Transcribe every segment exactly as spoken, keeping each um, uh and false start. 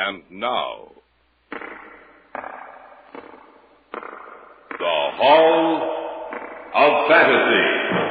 And now, the Hall of Fantasy.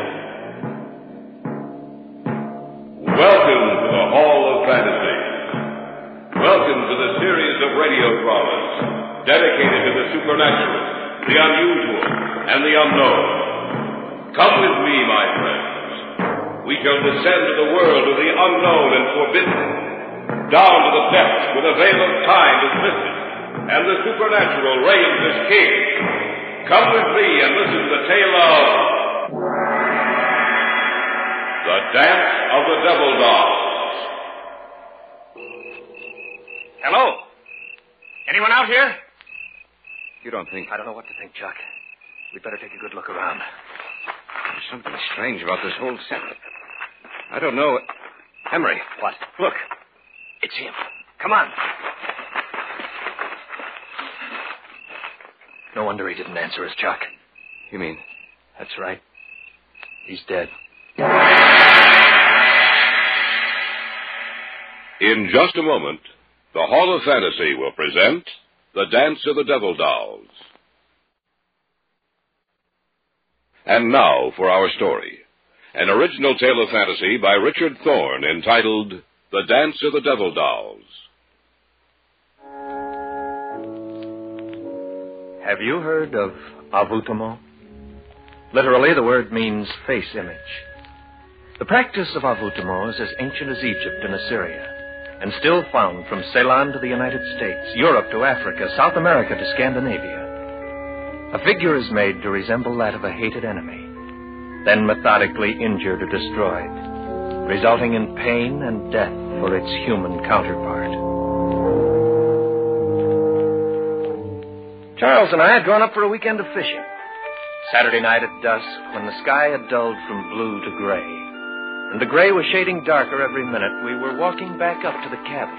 Welcome to the Hall of Fantasy. Welcome to the series of radio dramas dedicated to the supernatural, the unusual, and the unknown. Come with me, my friends. We shall descend to the world of the unknown and forbidden, down to the depths where the veil of time is lifted, and the supernatural reigns as king. Come with me and listen to the tale of The Dance of the Devil Dolls. Hello? Anyone out here? You don't think... I don't know what to think, Chuck. We'd better take a good look around. There's something strange about this whole set. I don't know... Emery. What? Look. It's him. Come on. No wonder he didn't answer us, Chuck. You mean? That's right. He's dead. In just a moment, the Hall of Fantasy will present The Dance of the Devil Dolls. And now for our story. An original tale of fantasy by Richard Thorne entitled The Dance of the Devil Dolls. Have you heard of avoutement? Literally, the word means face image. The practice of avoutement is as ancient as Egypt and Assyria, and still found from Ceylon to the United States, Europe to Africa, South America to Scandinavia. A figure is made to resemble that of a hated enemy, then methodically injured or destroyed, resulting in pain and death for its human counterpart. Charles and I had gone up for a weekend of fishing. Saturday night at dusk, when the sky had dulled from blue to gray, and the gray was shading darker every minute, we were walking back up to the cabin.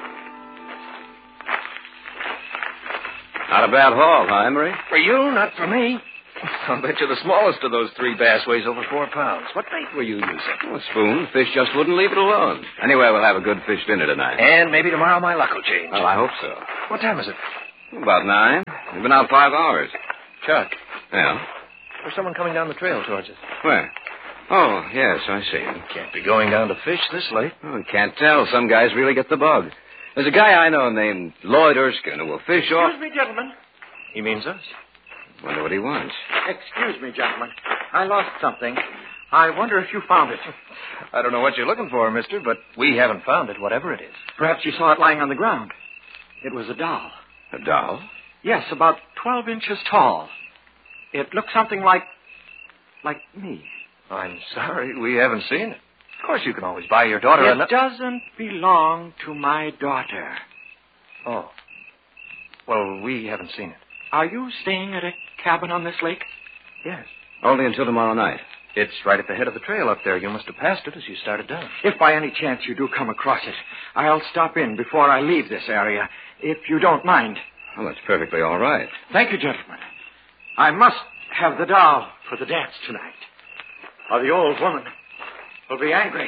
Not a bad haul, huh, Emery? For you, not for me. I'll bet you the smallest of those three bass weighs over four pounds. What bait were you using? Oh, a spoon. Fish just wouldn't leave it alone. Anyway, we'll have a good fish dinner tonight. And maybe tomorrow my luck will change. Well, I hope so. What time is it? About nine. We've been out five hours. Chuck. Yeah? There's someone coming down the trail towards us. Where? Oh, yes, I see. Can't be going down to fish this late. Oh, can't tell. Some guys really get the bug. There's a guy I know named Lloyd Erskine who will fish off... Excuse me, gentlemen. He means us. Wonder what he wants. Excuse me, gentlemen. I lost something. I wonder if you found it. I don't know what you're looking for, mister, but we haven't found it, whatever it is. Perhaps you saw it lying on the ground. It was a doll. A doll? Yes, about twelve inches tall. It looked something like... like me. I'm sorry, we haven't seen it. Of course, you can always buy your daughter It a... doesn't belong to my daughter. Oh. Well, we haven't seen it. Are you staying at a cabin on this lake? Yes. Only until tomorrow night. It's right at the head of the trail up there. You must have passed it as you started down. If by any chance you do come across it, I'll stop in before I leave this area, if you don't mind. Well, that's perfectly all right. Thank you, gentlemen. I must have the doll for the dance tonight, or the old woman will be angry.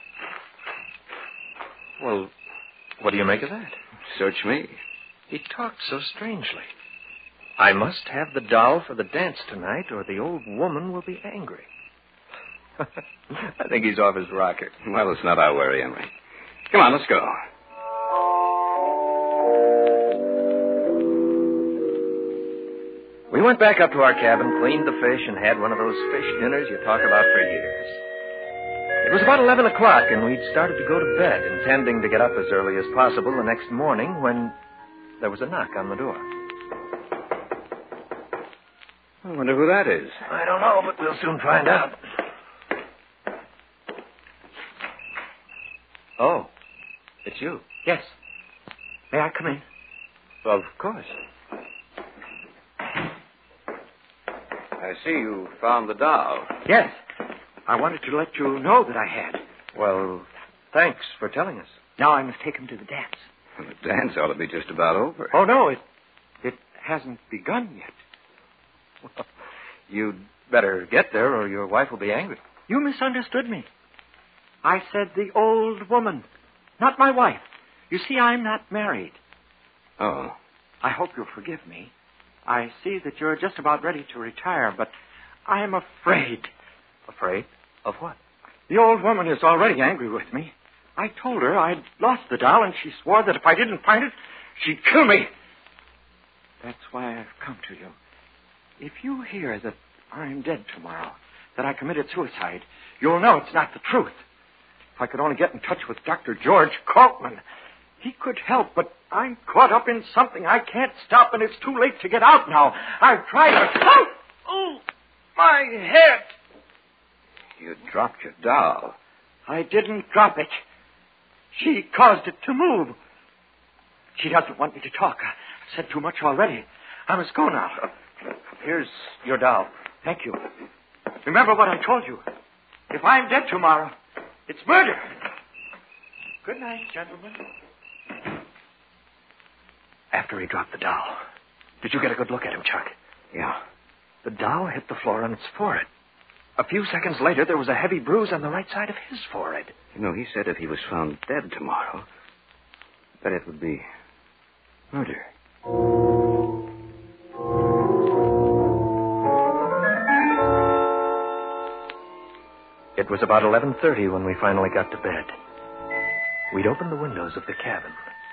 Well, what do you make of that? Search me. He talked so strangely. I must have the doll for the dance tonight, or the old woman will be angry. I think he's off his rocker. Well, it's not our worry, Emery. Come on, let's go. We went back up to our cabin, cleaned the fish, and had one of those fish dinners you talk about for years. It was about eleven o'clock, and we'd started to go to bed, intending to get up as early as possible the next morning when there was a knock on the door. I wonder who that is. I don't know, but we'll soon find out. Oh, it's you. Yes. May I come in? Of course. I see you found the doll. Yes. I wanted to let you know that I had. Well, thanks for telling us. Now I must take him to the dance. Well, the dance ought to be just about over. Oh, no, it it hasn't begun yet. Well, you'd better get there or your wife will be angry. You misunderstood me. I said the old woman, not my wife. You see, I'm not married. Oh. I hope you'll forgive me. I see that you're just about ready to retire, but I'm afraid. Afraid? Of what? The old woman is already angry with me. I told her I'd lost the doll, and she swore that if I didn't find it, she'd kill me. That's why I've come to you. If you hear that I'm dead tomorrow, that I committed suicide, you'll know it's not the truth. If I could only get in touch with Doctor George Coltman, he could help, but I'm caught up in something I can't stop, and it's too late to get out now. I've tried to... Oh! Oh! My head! You dropped your doll. I didn't drop it. She caused it to move. She doesn't want me to talk. I've said too much already. I must go now. Here's your doll. Thank you. Remember what I told you. If I'm dead tomorrow, it's murder. Good night, gentlemen. After he dropped the doll, did you get a good look at him, Chuck? Yeah. The doll hit the floor on its forehead. A few seconds later, there was a heavy bruise on the right side of his forehead. You know, he said if he was found dead tomorrow, that it would be murder. It was about eleven thirty when we finally got to bed. We'd opened the windows of the cabin.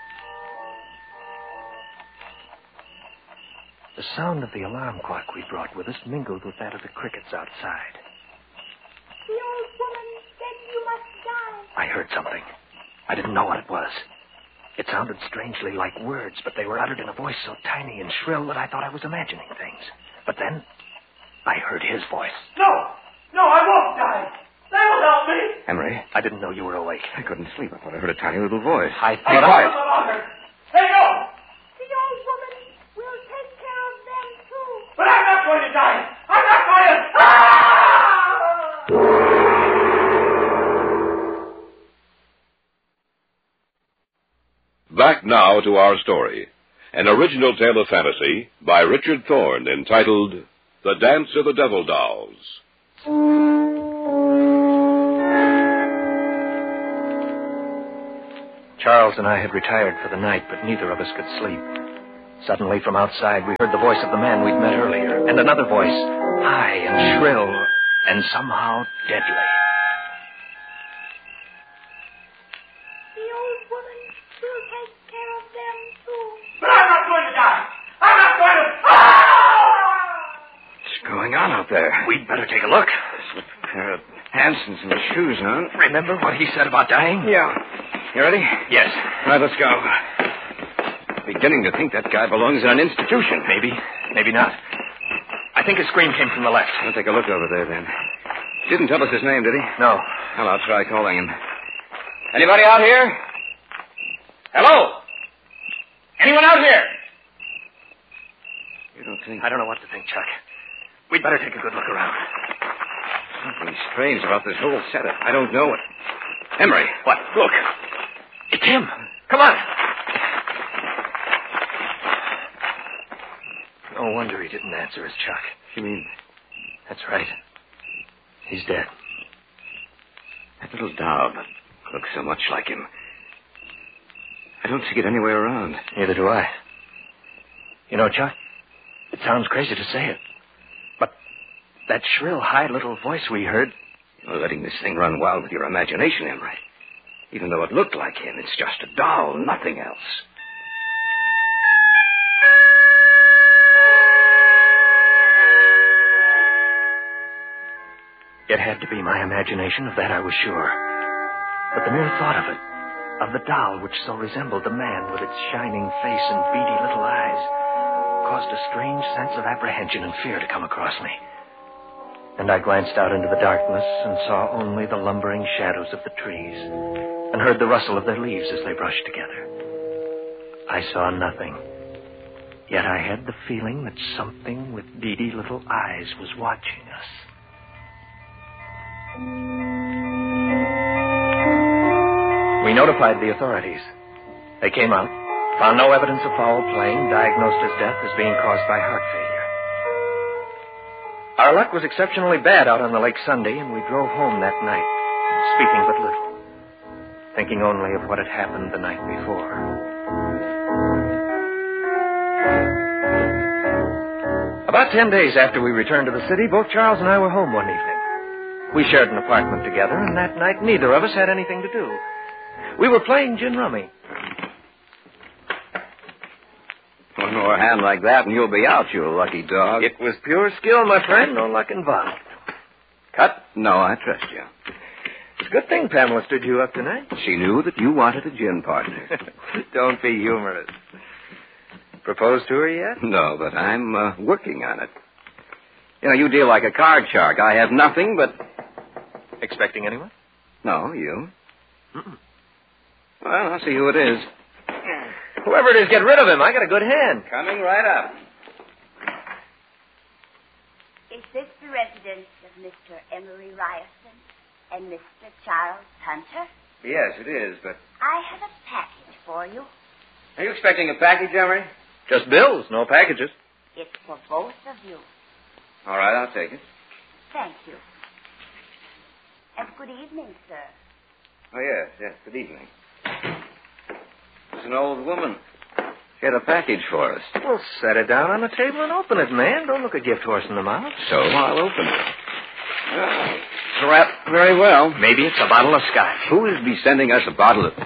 The sound of the alarm clock we brought with us mingled with that of the crickets outside. The old woman said you must die. I heard something. I didn't know what it was. It sounded strangely like words, but they were uttered in a voice so tiny and shrill that I thought I was imagining things. But then, I heard his voice. No! No, I won't die! They will help me! Henry, I didn't know you were awake. I couldn't sleep. I thought I heard a tiny little voice. I Be thought quiet. Hey, no! The old woman will take care of them, too. But I'm not going to die! I'm not going to... Ah! Back now to our story. An original tale of fantasy by Richard Thorne entitled The Dance of the Devil Dolls. Charles and I had retired for the night, but neither of us could sleep. Suddenly, from outside, we heard the voice of the man we'd met earlier, and another voice, high and shrill, and somehow deadly. The old woman will take care of them, too. But I'm not going to die! I'm not going to... Ah! What's going on out there? We'd better take a look. There's a pair of Hansons and shoes on. Remember what he said about dying? Yeah. You ready? Yes. All right, let's go. Beginning to think that guy belongs in an institution. Maybe, maybe not. I think his scream came from the left. I'll take a look over there, then. Didn't tell us his name, did he? No. Well, I'll try calling him. Anybody out here? Hello? Anyone out here? You don't think... I don't know what to think, Chuck. We'd better take a good look around. Something strange about this whole setup. I don't know it. Emery. What? Look. It's him. Come on. No wonder he didn't answer us, Chuck. You mean... That's right. He's dead. That little doll that looks so much like him. I don't see it anywhere around. Neither do I. You know, Chuck, it sounds crazy to say it, but that shrill, high little voice we heard... You're letting this thing run wild with your imagination, Emery. Even though it looked like him, it's just a doll, nothing else. It had to be my imagination, of that I was sure. But the mere thought of it, of the doll which so resembled the man with its shining face and beady little eyes, caused a strange sense of apprehension and fear to come across me. And I glanced out into the darkness and saw only the lumbering shadows of the trees and heard the rustle of their leaves as they brushed together. I saw nothing, yet I had the feeling that something with beady little eyes was watching us. We notified the authorities. They came out, found no evidence of foul play, diagnosed his death as being caused by heart failure. Our luck was exceptionally bad out on the lake Sunday, and we drove home that night, speaking but little, thinking only of what had happened the night before. About ten days after we returned to the city, both Charles and I were home one evening. We shared an apartment together, and that night neither of us had anything to do. We were playing gin rummy. One more hand like that and you'll be out, you lucky dog. It was pure skill, my friend. No luck involved. Cut? No, I trust you. It's a good thing Pamela stood you up tonight. She knew that you wanted a gin partner. Don't be humorous. Proposed to her yet? No, but I'm uh, working on it. You know, you deal like a card shark. I have nothing but... Expecting anyone? No, you. Mm-mm. Well, I'll see who it is. Whoever it is, get rid of him. I got a good hand. Coming right up. Is this the residence of Mister Emery Ryerson and Mister Charles Hunter? Yes, it is, but... I have a package for you. Are you expecting a package, Emery? Just bills, no packages. It's for both of you. All right, I'll take it. Thank you. And good evening, sir. Oh, yes, yes, good evening. It's an old woman. She had a package for us. Well, set it down on the table and open it, man. Don't look a gift horse in the mouth. So I'll open it. Oh, it's wrapped very well. Maybe it's a bottle of scotch. Who is be sending us a bottle of...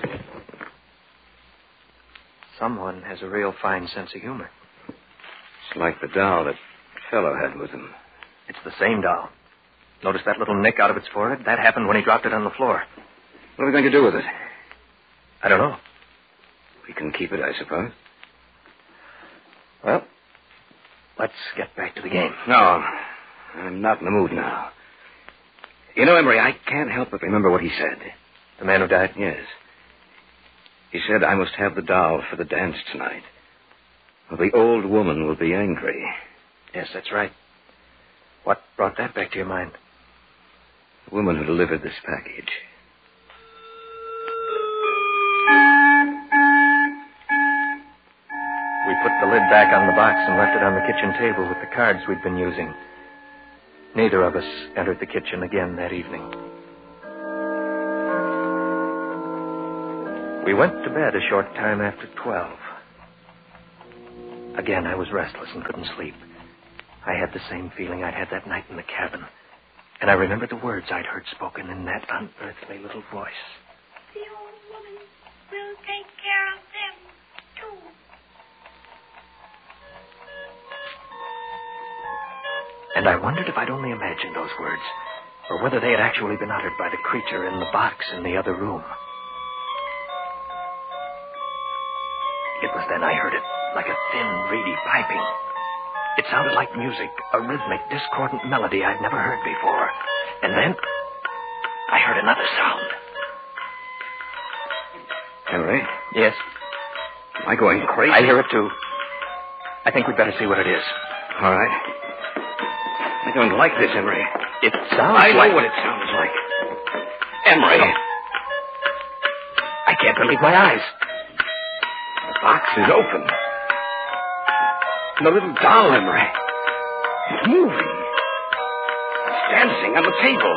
Someone has a real fine sense of humor. It's like the doll that fellow had with him. It's the same doll. Notice that little nick out of its forehead? That happened when he dropped it on the floor. What are we going to do with it? I don't know. We can keep it, I suppose. Well, let's get back to the game. No, I'm not in the mood now. You know, Emery, I can't help but remember what he said. The man who died? Yes. He said I must have the doll for the dance tonight. Or the old woman will be angry. Yes, that's right. What brought that back to your mind? The woman who delivered this package. We put the lid back on the box and left it on the kitchen table with the cards we'd been using. Neither of us entered the kitchen again that evening. We went to bed a short time after twelve. Again, I was restless and couldn't sleep. I had the same feeling I'd had that night in the cabin. And I remembered the words I'd heard spoken in that unearthly little voice. The old woman will take care of them, too. And I wondered if I'd only imagined those words, or whether they had actually been uttered by the creature in the box in the other room. It was then I heard it, like a thin, reedy piping. It sounded like music, a rhythmic, discordant melody I'd never heard before. And then I heard another sound. Henry? Yes? Am I going crazy? I hear it, too. I think we'd better see what it is. All right. I don't like this, Emery. It sounds I know like... what it sounds like. Emery. No. I can't believe my eyes. The box is open. And the little doll, Emery. It's moving. It's dancing on the table.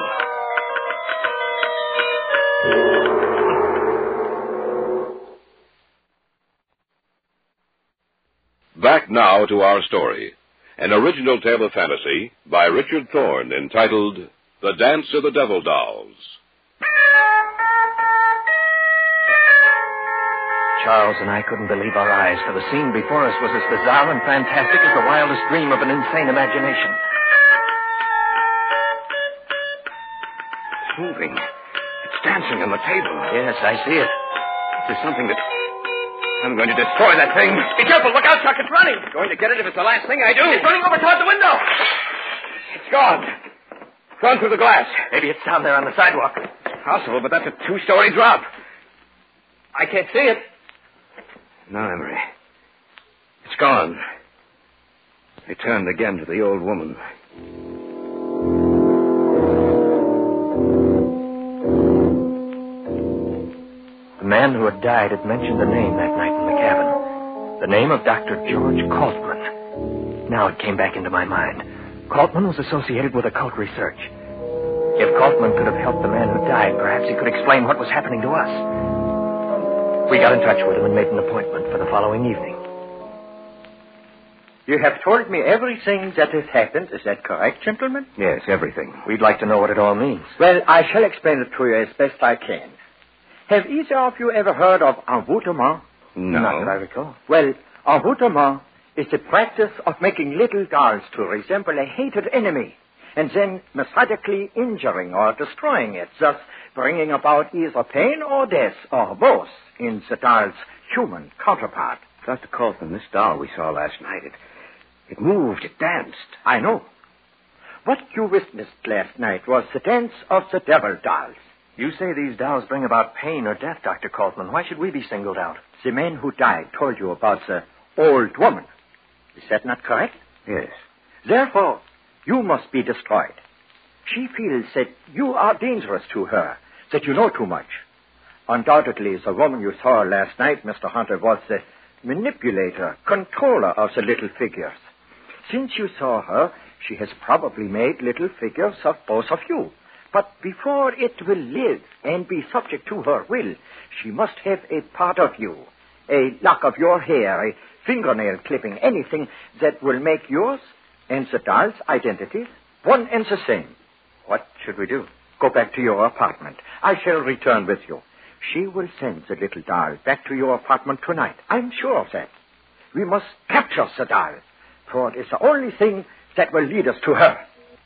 Back now to our story. An original tale of fantasy by Richard Thorne entitled The Dance of the Devil Dolls. Charles and I couldn't believe our eyes, for the scene before us was as bizarre and fantastic as the wildest dream of an insane imagination. It's moving. It's dancing on the table. Yes, I see it. There's something that... I'm going to destroy that thing. Be careful. Look out, Chuck. It's running. I'm going to get it if it's the last thing I do. It's running over toward the window. It's gone. Gone through the glass. Maybe it's down there on the sidewalk. It's possible, but that's a two-story drop. I can't see it. No, Emery. It's gone. They turned again to the old woman. The man who had died had mentioned a name that night in the cabin. The name of Doctor George Kaltman. Now it came back into my mind. Kaltman was associated with occult research. If Kaltman could have helped the man who died, perhaps he could explain what was happening to us. We got in touch with him and made an appointment for the following evening. You have told me everything that has happened. Is that correct, gentlemen? Yes, everything. We'd like to know what it all means. Well, I shall explain it to you as best I can. Have either of you ever heard of envoûtement? No. Not that I recall. Well, envoûtement is the practice of making little dolls to resemble a hated enemy and then methodically injuring or destroying it, thus bringing about either pain or death, or both, in the doll's human counterpart. Doctor Kaufman, this doll we saw last night, it, it moved, it danced. I know. What you witnessed last night was the dance of the devil dolls. You say these dolls bring about pain or death, Doctor Kaufman. Why should we be singled out? The man who died told you about the old woman. Is that not correct? Yes. Therefore, you must be destroyed. She feels that you are dangerous to her, that you know too much. Undoubtedly, the woman you saw last night, Mister Hunter, was the manipulator, controller of the little figures. Since you saw her, she has probably made little figures of both of you. But before it will live and be subject to her will, she must have a part of you, a lock of your hair, a fingernail clipping, anything that will make yours and the doll's identities one and the same. What should we do? Go back to your apartment. I shall return with you. She will send the little doll back to your apartment tonight. I'm sure of that. We must capture the doll, for it is the only thing that will lead us to her.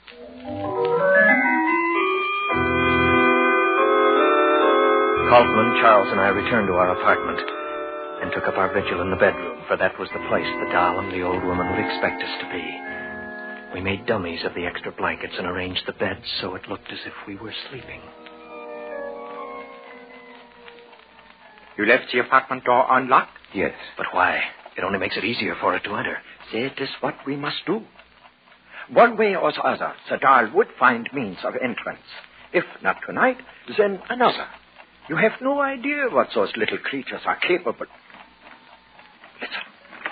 Kaufman, Charles, and I returned to our apartment and took up our vigil in the bedroom, for that was the place the doll and the old woman would expect us to be. We made dummies of the extra blankets and arranged the beds so it looked as if we were sleeping. You left the apartment door unlocked? Yes. But why? It only makes it easier for it to enter. That is what we must do. One way or the other, the doll would find means of entrance. If not tonight, then another. You have no idea what those little creatures are capable. Listen.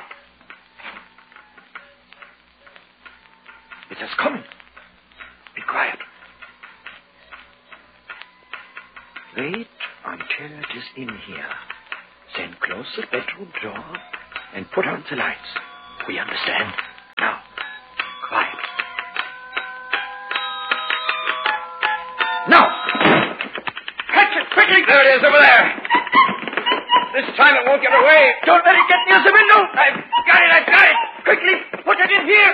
It is coming. Be quiet. Wait until it is in here. Then close the bedroom door and put on the lights. We understand. Now, quiet. Now! Catch it quickly! There it is, over there. This time it won't get away. Don't let it get near the window! I've got it, I've got it. Quickly, put it in here!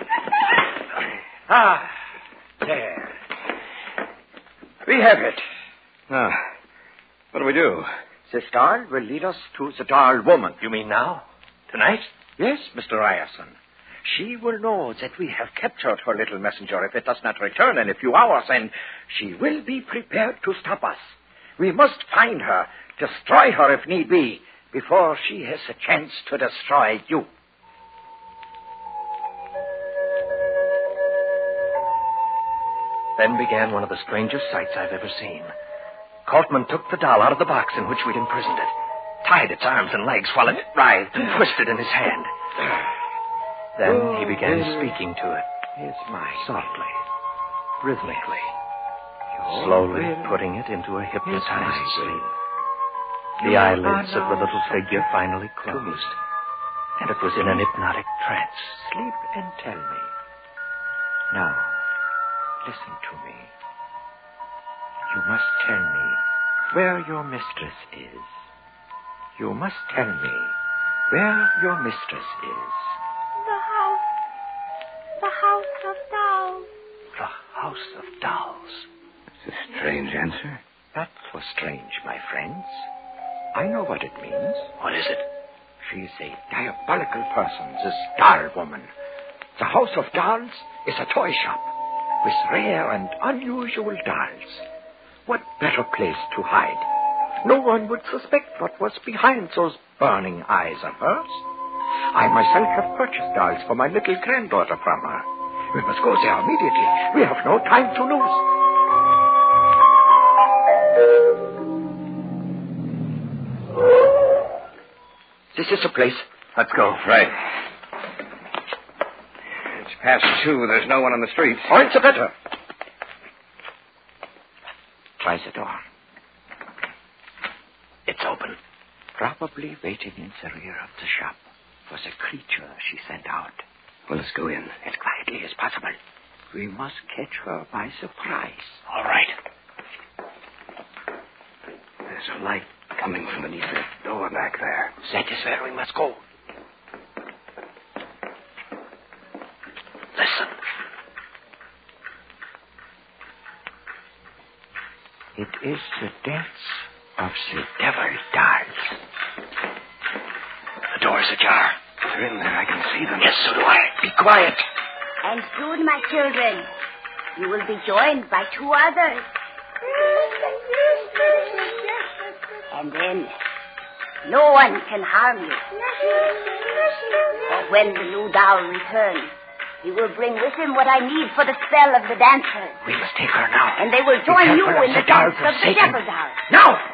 Ah, there. We have it. Now, what do we do? This doll will lead us to the doll woman. You mean now? Tonight? Yes, Mister Ryerson. She will know that we have captured her little messenger if it does not return in a few hours, and she will be prepared to stop us. We must find her, destroy her if need be, before she has a chance to destroy you. Then began one of the strangest sights I've ever seen. Kaufman took the doll out of the box in which we'd imprisoned it, tied its arms and legs while it writhed and twisted in his hand. Then he began speaking to it. It's my softly, rhythmically, slowly putting it into a hypnotized sleep. The eyelids of the little figure finally closed, and it was in an hypnotic trance. Sleep and tell me. Now, listen to me. You must tell me where your mistress is. You must tell me where your mistress is. The house. The house of dolls. The House of Dolls. It's a strange answer. That was strange, my friends. I know what it means. What is it? She's a diabolical person, this doll woman. The House of Dolls is a toy shop with rare and unusual dolls. What better place to hide? No one would suspect what was behind those burning eyes of hers. I myself have purchased dolls for my little granddaughter from her. We must go there immediately. We have no time to lose. This is the place. Let's go. Right. It's past two. There's no one on the streets. All the better. Try the door. It's open. Probably waiting in the rear of the shop was a creature she sent out. Well, let's go in. As quietly as possible. We must catch her by surprise. All right. There's a light coming from beneath that door back there. That is where we must go. Listen. It is the dance of the devil dolls. The door is ajar. They're in there. I can see them. Yes, so do I. Be quiet. And soon, my children, you will be joined by two others. And then, no one can harm you. For when the new doll returns, he will bring with him what I need for the spell of the dancers. We must take her now. And they will join you careful of in the the dance dolls of of the Satan. devil doll. Now!